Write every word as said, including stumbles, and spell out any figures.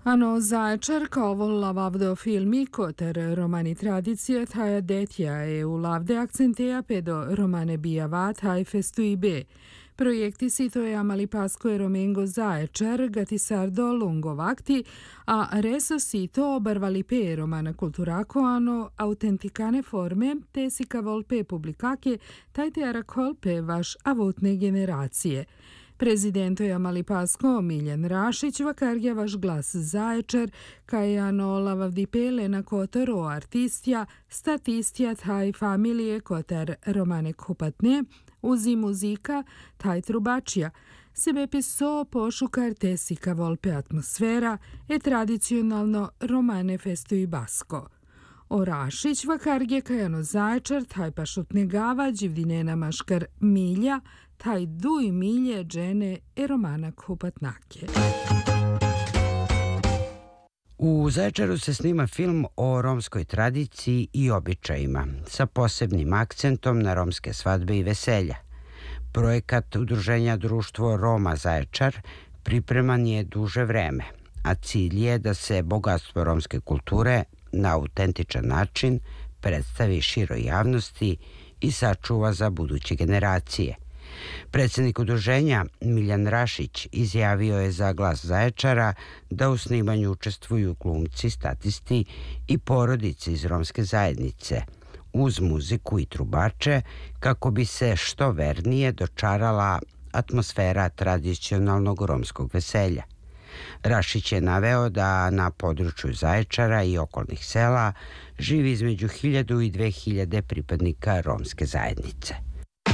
Ano Zaječar kao volavavdo filmi koter romani tradicije taja detja e u lavde akcenteja pedo romane bijava taj festuibe. Projekti sitoja Malipasko e Romengo Zaječar gati sardo lungo vakti, a reso sito obarvali pe romana kulturako ano autentikane forme te sika volpe publikake taj te arakolpe vaš avutne generacije. Prezidento je Malipasko Miljan Rašić vakarja vaš glas Zaječar, kajano lavavdi pele na kotor o artistja, statistja taj familije kotar romane kupatne, uzi muzika taj trubačija, sebe piso pošukar tesika volpe atmosfera e tradicionalno romane festu i basko. O Rašić vakarge kajano Zaječar taj pašutne gava dživdinena maškar milja, taj duj milje džene e romana kupatnake. U Zaječaru se snima film o romskoj tradiciji i običajima, sa posebnim akcentom na romske svadbe i veselja. Projekat Udruženja Društvo Roma Zaječar pripreman je duže vreme, a cilj je da se bogatstvo romske kulture na autentičan način predstavi široj javnosti i sačuva za buduće generacije. Predsjednik udruženja Miljan Rašić izjavio je za Glas Zaječara da u snimanju učestvuju glumci, statisti i porodice iz romske zajednice, uz muziku i trubače, kako bi se što vernije dočarala atmosfera tradicionalnog romskog veselja. Rašić je naveo da na području Zaječara i okolnih sela živi između hiljadu i dve hiljade pripadnika romske zajednice.